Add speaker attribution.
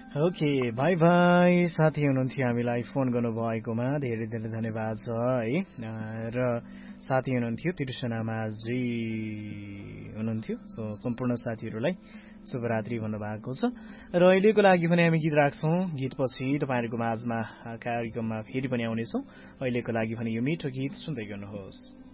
Speaker 1: okay भाइ भाइ साथी हुनुहुन्थ्यो हामीलाई फोन गर्नुभएकोमा धेरै धेरै धन्यवाद छ है र साथी हुनुहुन्थ्यो तिर्सनामाजी हुनुहुन्थ्यो सो सम्पूर्ण साथीहरूलाई शुभरात्रि भन्नुभएको छ र अहिलेको लागि पनि हामी गीत राख्छौँ गीतपछि तपाईँहरूको माझमा कार्यक्रममा फेरि पनि आउनेछौँ अहिलेको लागि पनि यो मिठो गीत सुन्दै गर्नुहोस्